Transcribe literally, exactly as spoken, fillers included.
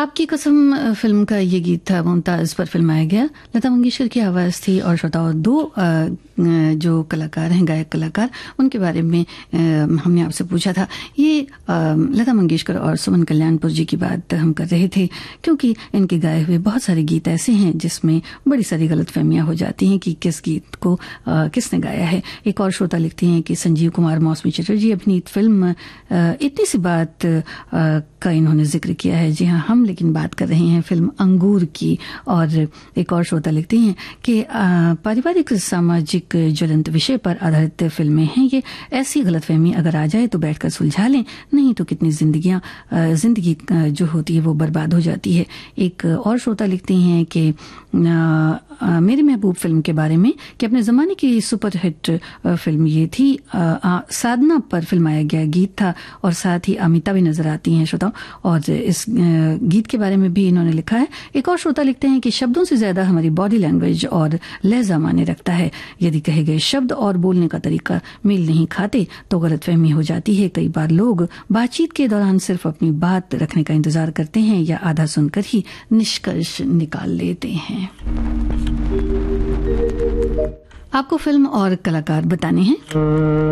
आपकी कसम फिल्म का ये गीत था, मुमताज़ पर फिल्माया गया। लता मंगेशकर की आवाज़ थी और श्रोताओं दो जो कलाकार हैं, गायक कलाकार, उनके बारे में हमने आपसे पूछा था। ये लता मंगेशकर और सुमन कल्याणपुर जी की बात हम कर रहे थे, क्योंकि इनके गाए हुए बहुत सारे गीत ऐसे हैं जिसमें बड़ी सारी गलतफहमियां हो जाती हैं कि किस गीत को किसने गाया है। एक और श्रोता लिखते हैं कि संजीव कुमार मौसमी चटर्जी अभिनीत फिल्म इतनी सी बात का इन्होंने जिक्र किया है। जी हाँ, हम लेकिन बात कर रहे हैं फिल्म अंगूर की। और एक और श्रोता लिखते हैं कि पारिवारिक सामाजिक ज्वलंत विषय पर आधारित फिल्में हैं ये। ऐसी गलतफहमी अगर आ जाए तो बैठकर सुलझा लें, नहीं तो कितनी जिंदगियां जिंदगी जो होती है वो बर्बाद हो जाती है। एक और श्रोता लिखते हैं कि मेरे महबूब फिल्म के बारे में कि अपने ज़माने की सुपरहिट फिल्म ये थी। आ, आ, साधना पर फिल्माया गया गीत था और साथ ही अमिता भी नजर आती हैं श्रोताओं। और इस गीत के बारे में भी इन्होंने लिखा है। एक और श्रोता लिखते हैं कि शब्दों से ज्यादा हमारी बॉडी लैंग्वेज और लहजा माने रखता है। यदि कहे गए शब्द और बोलने का तरीका मेल नहीं खाते तो गलतफहमी हो जाती है। कई बार लोग बातचीत के दौरान सिर्फ अपनी बात रखने का इंतजार करते हैं या आधा सुनकर ही निष्कर्ष निकाल लेते हैं। आपको फिल्म और कलाकार बताने हैं।